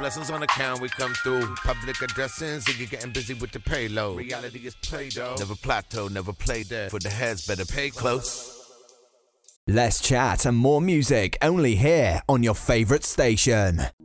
blessings on account, we come through. Public addressing, so you're getting busy with the payload. Reality is Play-Doh. Never plateau, never play dead. For the heads, better pay close. Less chat and more music only here on your favorite station.